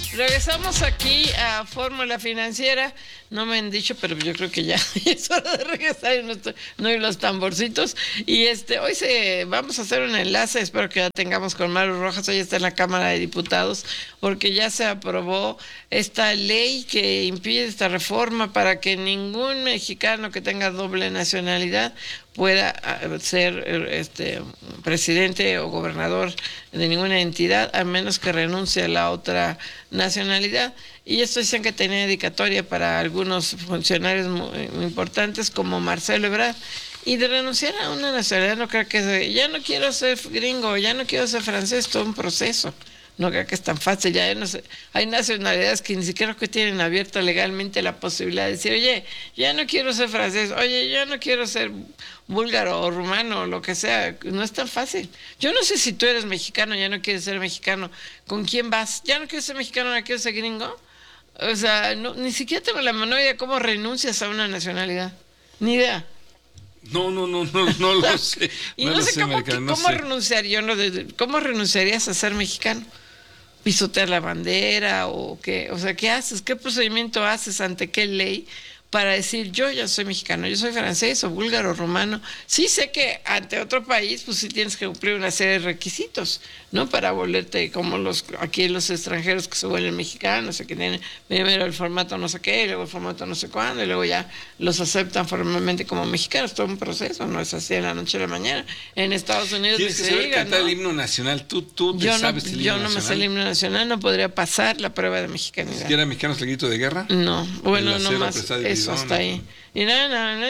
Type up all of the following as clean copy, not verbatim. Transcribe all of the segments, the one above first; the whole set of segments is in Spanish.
Regresamos aquí a Fórmula Financiera. No me han dicho, pero yo creo que ya es hora de regresar y no hay los tamborcitos. Y hoy vamos a hacer un enlace, espero que ya tengamos con Maru Rojas, hoy está en la Cámara de Diputados, porque ya se aprobó esta ley que impide esta reforma para que ningún mexicano que tenga doble nacionalidad pueda ser presidente o gobernador de ninguna entidad, a menos que renuncie a la otra nacionalidad. Y esto dicen que tenía dedicatoria para algunos funcionarios muy importantes como Marcelo Ebrard. Y de renunciar a una nacionalidad no creo que ya no quiero ser gringo, ya no quiero ser francés, todo un proceso. No creo que es tan fácil, ya no sé. Hay nacionalidades que ni siquiera que tienen abierta legalmente la posibilidad de decir, oye, ya no quiero ser francés, oye, ya no quiero ser búlgaro o rumano o lo que sea. No es tan fácil. Yo no sé si tú eres mexicano, ya no quieres ser mexicano, ¿con quién vas? Ya no quiero ser mexicano, no quiero ser gringo. O sea, no, ni siquiera tengo la menor idea cómo renuncias a una nacionalidad. Ni idea. No lo sé. Y no sé cómo renunciaría, ¿cómo renunciarías a ser mexicano? ¿Pisotear la bandera o qué? O sea, ¿qué haces? ¿Qué procedimiento haces ante qué ley para decir yo ya soy mexicano, yo soy francés o búlgaro o rumano? Sí sé que ante otro país pues sí tienes que cumplir una serie de requisitos, ¿no? Para volverte como aquí los extranjeros que se vuelven mexicanos, que tienen primero el formato no sé qué, luego el formato no sé cuándo, y luego ya los aceptan formalmente como mexicanos. Todo un proceso, no es así de la noche a la mañana. En Estados Unidos tienes que saber cantar, ¿no?, el himno nacional. Tú sabes el himno nacional. Yo no me sé el himno nacional, no podría pasar la prueba de mexicanidad. ¿Si era mexicano el grito de guerra? No, bueno, no más eso hasta ahí. Y no,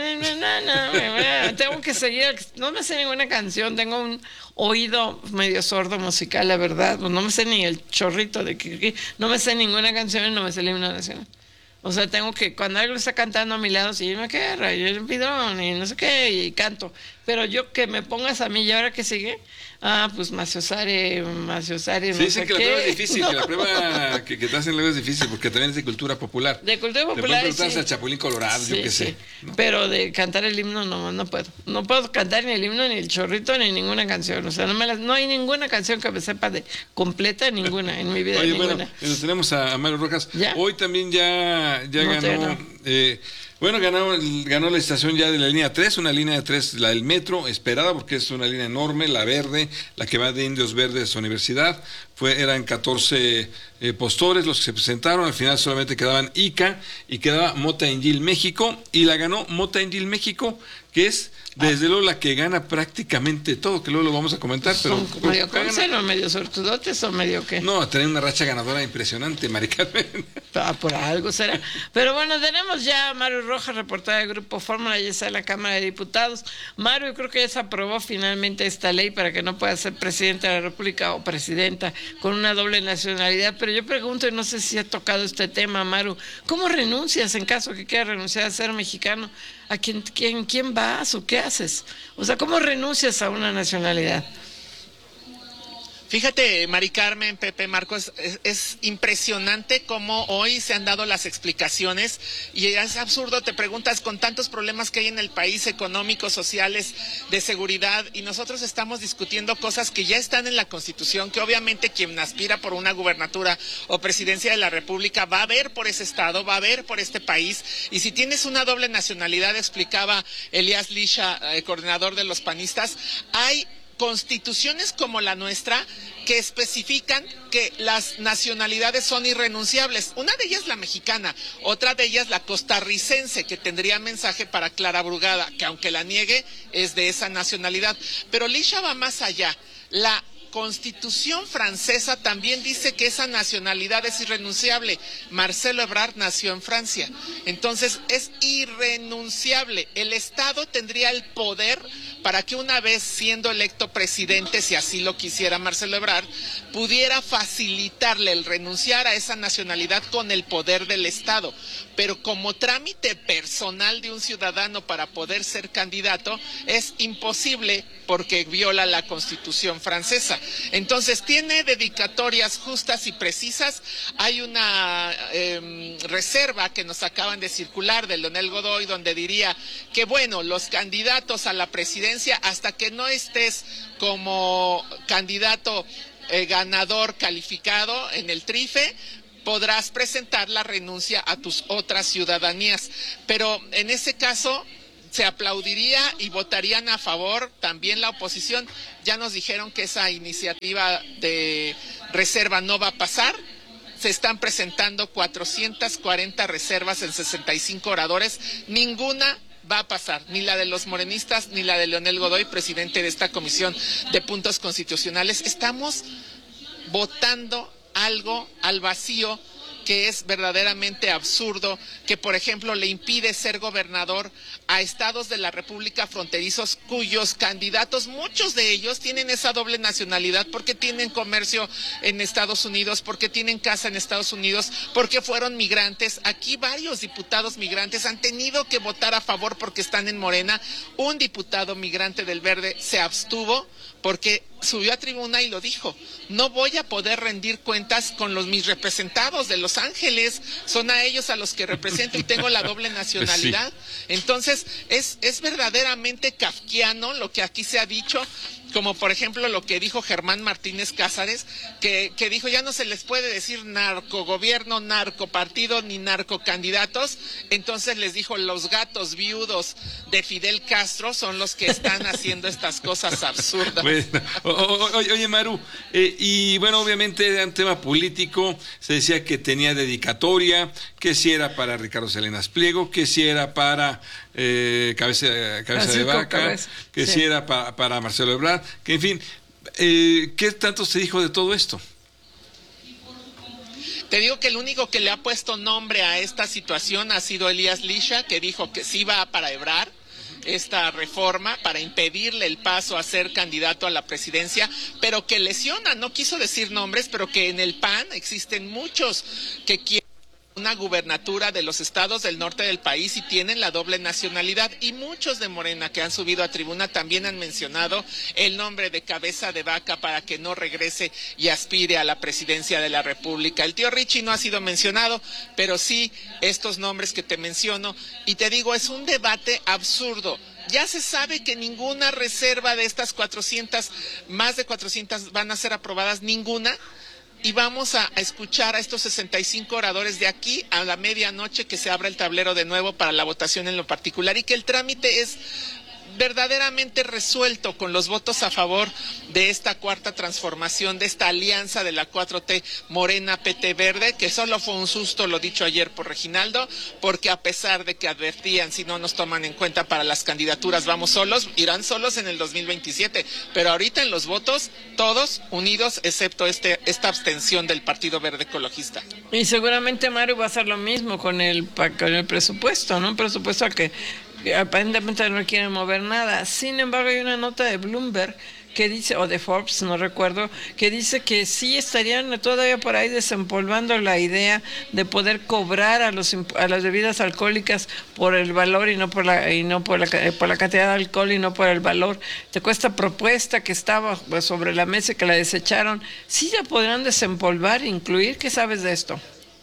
tengo que seguir, no me sé ninguna canción, tengo un oído medio sordo musical, la verdad, pues no me sé ni el chorrito de que no me sé ninguna canción y no me sé el himno nacional. O sea, tengo que, cuando alguien está cantando a mi lado, sí, me queda, yo el pidón y no sé qué, y canto. Pero yo que me pongas a mí, ¿y ahora qué sigue? Pues Maciosare, no sé qué. Sí, dicen que la prueba es difícil, que la prueba que te hacen luego es difícil, porque también es de cultura popular. De cultura popular, de pronto, sí. A Chapulín Colorado, sí, yo qué sé. ¿No? Pero de cantar el himno no puedo. No puedo cantar ni el himno, ni el chorrito, ni ninguna canción. O sea, no hay ninguna canción que me sepa de completa, ninguna, en mi vida. Oye, ninguna. Bueno, tenemos a Maru Rojas. ¿Ya? Hoy también ya ganó... ganó la estación ya de la línea 3, una línea de 3, la del metro, esperada porque es una línea enorme, la verde, la que va de Indios Verdes a Universidad. Eran 14 postores los que se presentaron, al final solamente quedaban ICA y quedaba Mota Engil México, y la ganó Mota Engil México, que es desde luego la que gana prácticamente todo, que luego lo vamos a comentar. Pero ¿Son medio consen medio sortudotes o medio qué? No, tener una racha ganadora impresionante, Mari Carmen. Por algo será. Pero bueno, tenemos ya a Maru Rojas, reportera del Grupo Fórmula, ya está en la Cámara de Diputados. Maru, yo creo que ya se aprobó finalmente esta ley para que no pueda ser presidente de la República o presidenta con una doble nacionalidad, pero yo pregunto, y no sé si ha tocado este tema, Maru, ¿cómo renuncias en caso que quieras renunciar a ser mexicano? ¿A quién vas o qué haces? O sea, ¿cómo renuncias a una nacionalidad? Fíjate, Mari Carmen, Pepe, Marcos, es impresionante cómo hoy se han dado las explicaciones, y es absurdo, te preguntas, con tantos problemas que hay en el país, económicos, sociales, de seguridad, y nosotros estamos discutiendo cosas que ya están en la Constitución, que obviamente quien aspira por una gubernatura o presidencia de la República va a ver por ese estado, va a ver por este país, y si tienes una doble nacionalidad, explicaba Elías Lisha, coordinador de los panistas, hay constituciones como la nuestra que especifican que las nacionalidades son irrenunciables. Una de ellas la mexicana, otra de ellas la costarricense, que tendría mensaje para Clara Brugada, que aunque la niegue es de esa nacionalidad. Pero Lisha va más allá. La Constitución francesa también dice que esa nacionalidad es irrenunciable. Marcelo Ebrard nació en Francia, entonces es irrenunciable. El Estado tendría el poder para que una vez siendo electo presidente, si así lo quisiera Marcelo Ebrard, pudiera facilitarle el renunciar a esa nacionalidad con el poder del Estado. Pero como trámite personal de un ciudadano para poder ser candidato es imposible porque viola la Constitución francesa. Entonces tiene dedicatorias justas y precisas. Hay una reserva que nos acaban de circular de Leonel Godoy, donde diría que bueno, los candidatos a la presidencia, hasta que no estés como candidato ganador calificado en el TRIFE, podrás presentar la renuncia a tus otras ciudadanías. Pero en ese caso se aplaudiría y votarían a favor también la oposición. Ya nos dijeron que esa iniciativa de reserva no va a pasar. Se están presentando 440 reservas en 65 oradores. Ninguna va a pasar, ni la de los morenistas, ni la de Leonel Godoy, presidente de esta Comisión de Puntos Constitucionales. Estamos votando algo al vacío que es verdaderamente absurdo, que por ejemplo le impide ser gobernador a estados de la República fronterizos cuyos candidatos, muchos de ellos tienen esa doble nacionalidad porque tienen comercio en Estados Unidos, porque tienen casa en Estados Unidos, porque fueron migrantes. Aquí varios diputados migrantes han tenido que votar a favor porque están en Morena. Un diputado migrante del Verde se abstuvo porque subió a tribuna y lo dijo: no voy a poder rendir cuentas con mis representados de Los Ángeles, son a ellos a los que represento y tengo la doble nacionalidad. Sí. Entonces es verdaderamente kafkiano lo que aquí se ha dicho, como por ejemplo lo que dijo Germán Martínez Cázares, que dijo: ya no se les puede decir narcogobierno, narcopartido ni narcocandidatos. Entonces les dijo: los gatos viudos de Fidel Castro son los que están haciendo estas cosas absurdas. Bueno, oye Maru, y bueno, obviamente era un tema político. Se decía que tenía dedicatoria, que si era para Ricardo Salinas Pliego, que si era para cabeza de vaca, que si era para Marcelo Ebrard, que en fin, ¿qué tanto se dijo de todo esto? Te digo que el único que le ha puesto nombre a esta situación ha sido Elías Lisha, que dijo que sí va para Ebrard esta reforma para impedirle el paso a ser candidato a la presidencia, pero que lesiona, no quiso decir nombres, pero que en el PAN existen muchos que quieren una gubernatura de los estados del norte del país y tienen la doble nacionalidad, y muchos de Morena que han subido a tribuna también han mencionado el nombre de Cabeza de Vaca para que no regrese y aspire a la presidencia de la República. El tío Richie no ha sido mencionado, pero sí estos nombres que te menciono, y te digo, es un debate absurdo. Ya se sabe que ninguna reserva de estas 400, más de 400 van a ser aprobadas, ninguna. Y vamos a escuchar a estos 65 oradores de aquí a la medianoche, que se abra el tablero de nuevo para la votación en lo particular, y que el trámite es verdaderamente resuelto con los votos a favor de esta cuarta transformación, de esta alianza de la 4T Morena PT Verde, que solo fue un susto, lo dicho ayer por Reginaldo, porque a pesar de que advertían: si no nos toman en cuenta para las candidaturas, vamos solos, irán solos en el 2027, pero ahorita en los votos todos unidos, excepto esta abstención del Partido Verde Ecologista. Y seguramente Mario va a hacer lo mismo con el presupuesto, ¿no? Un presupuesto que aparentemente no quieren mover nada. Sin embargo, hay una nota de Bloomberg que dice, o de Forbes, no recuerdo, que dice que sí estarían todavía por ahí desempolvando la idea de poder cobrar a las bebidas alcohólicas por el valor y no por la cantidad de alcohol y no por el valor. Esta propuesta que estaba sobre la mesa y que la desecharon, sí ya podrán desempolvar, incluir. ¿Qué sabes de esto?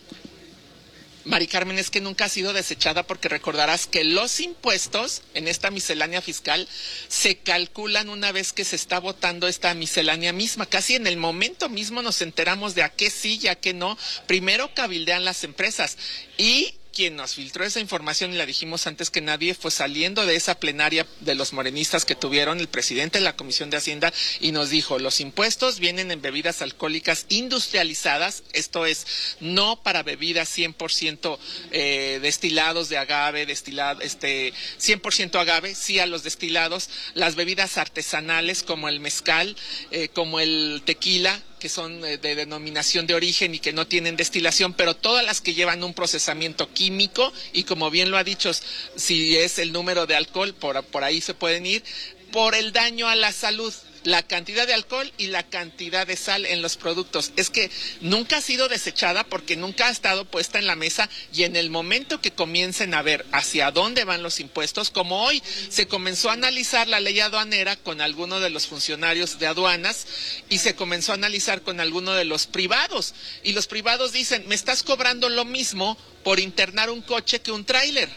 Mari Carmen, es que nunca ha sido desechada, porque recordarás que los impuestos en esta miscelánea fiscal se calculan una vez que se está votando esta miscelánea misma. Casi en el momento mismo nos enteramos de a qué sí y a qué no. Primero cabildean las empresas, y quien nos filtró esa información, y la dijimos antes que nadie, fue saliendo de esa plenaria de los morenistas que tuvieron el presidente de la Comisión de Hacienda, y nos dijo: los impuestos vienen en bebidas alcohólicas industrializadas, esto es, no para bebidas 100% destilados de agave, 100% agave, sí a los destilados, las bebidas artesanales como el mezcal, como el tequila, que son de denominación de origen y que no tienen destilación, pero todas las que llevan un procesamiento químico, y como bien lo ha dicho, si es el número de alcohol, por ahí se pueden ir, por el daño a la salud, la cantidad de alcohol y la cantidad de sal en los productos. Es que nunca ha sido desechada porque nunca ha estado puesta en la mesa, y en el momento que comiencen a ver hacia dónde van los impuestos, como hoy se comenzó a analizar la ley aduanera con alguno de los funcionarios de aduanas y se comenzó a analizar con alguno de los privados, y los privados dicen: me estás cobrando lo mismo por internar un coche que un tráiler.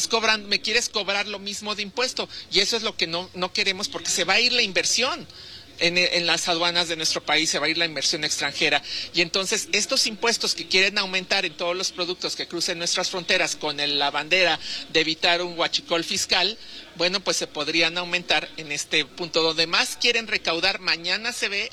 Me quieres cobrar lo mismo de impuesto, y eso es lo que no queremos, porque se va a ir la inversión. en las aduanas de nuestro país, se va a ir la inversión extranjera. Y entonces estos impuestos que quieren aumentar en todos los productos que crucen nuestras fronteras con la bandera de evitar un huachicol fiscal, bueno, pues se podrían aumentar en este punto donde más quieren recaudar. Mañana se ve